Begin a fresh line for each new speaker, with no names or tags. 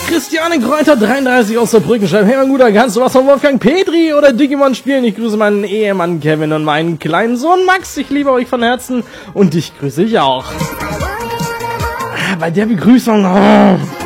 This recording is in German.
Christiane Kräuter 33 aus der Brücken schreibt: Hey mein Guter, kannst du was von Wolfgang Petri oder Digimon spielen? Ich grüße meinen Ehemann Kevin und meinen kleinen Sohn Max. Ich liebe euch von Herzen und dich grüße ich auch. Bei der Begrüßung... Oh.